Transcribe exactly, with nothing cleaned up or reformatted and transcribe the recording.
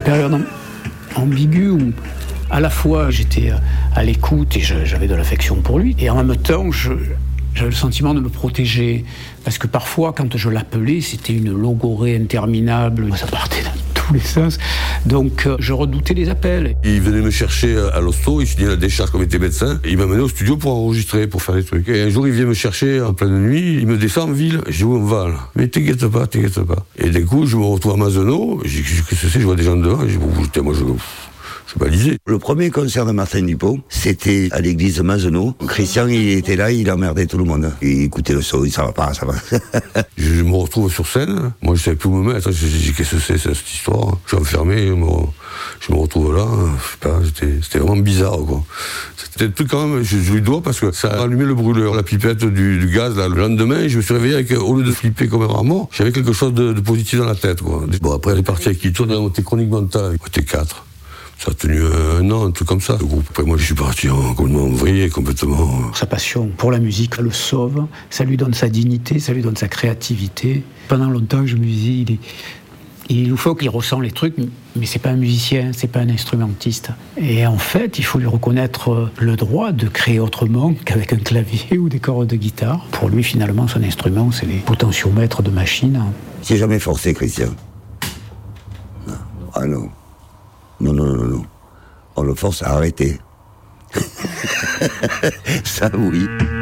période ambiguë où à la fois j'étais à l'écoute et je, j'avais de l'affection pour lui, et en même temps je, j'avais le sentiment de me protéger, parce que parfois quand je l'appelais c'était une logorrhée interminable, ça partait dans tous les sens, donc euh, je redoutais les appels. Il venait me chercher à l'hosto, il signait la décharge comme était médecin, et il m'a mené au studio pour enregistrer, pour faire des trucs. Et un jour il vient me chercher en pleine nuit, il me descend en ville, je dis où on va là? Mais t'inquiète pas, t'inquiète pas. Et d'un coup je me retrouve à Mazenot, je dis qu'est-ce que c'est, je vois des gens dehors, je dis bon, moi je... C'est balisé. Le premier concert de Martin Dupont, c'était à l'église de Mazenot. Christian, il était là, il emmerdait tout le monde. Il écoutait le son, il ça va pas, ça va. Je me retrouve sur scène, moi je savais plus où me mettre, je me dis qu'est-ce que c'est cette histoire? Je suis enfermé, je me, je me retrouve là, je sais pas, c'était, c'était vraiment bizarre quoi. C'était un truc quand même, je, je lui dois parce que ça a allumé le brûleur, la pipette du, du gaz là. Le lendemain, je me suis réveillé avec, au lieu de flipper comme un rat mort, j'avais quelque chose de, de positif dans la tête quoi. Bon après elle est partie avec qui tourne, on était chronique mentale, on était quatre. Ça a tenu un an, un truc comme ça, le groupe. Après, moi, je suis parti en, complètement vrillé, complètement. Sa passion pour la musique le sauve, ça lui donne sa dignité, ça lui donne sa créativité. Pendant longtemps, je me disais, il est... il faut qu'il ressent les trucs, mais c'est pas un musicien, c'est pas un instrumentiste. Et en fait, il faut lui reconnaître le droit de créer autrement qu'avec un clavier ou des cordes de guitare. Pour lui, finalement, son instrument, c'est les potentiomètres de machine. J'ai jamais forcé, Christian. Non. Ah non. Non, non, non, non. On le force à arrêter. Ça, oui.